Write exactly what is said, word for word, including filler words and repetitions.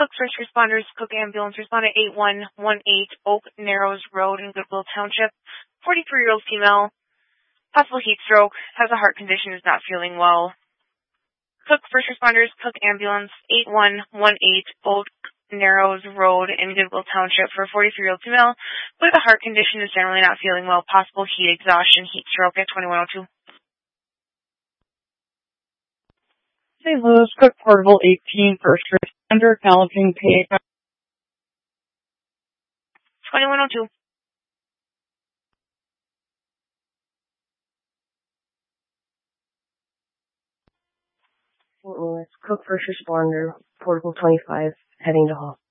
Cook First Responders, Cook Ambulance, respond at eight one one eight Oak Narrows Road in Goodwill Township. forty-three-year-old female, possible heat stroke, has a heart condition, is not feeling well. Cook First Responders, Cook Ambulance, eight one one eight Oak Narrows Road in Goodwill Township for a forty-three-year-old female with a heart condition, is generally not feeling well, possible heat exhaustion, heat stroke at twenty-one oh two. Saint Louis, Cook Portable eighteen, first responder, acknowledging pay. twenty-one oh two. Saint Louis, Cook First Responder, Portable twenty-five, heading to hospital.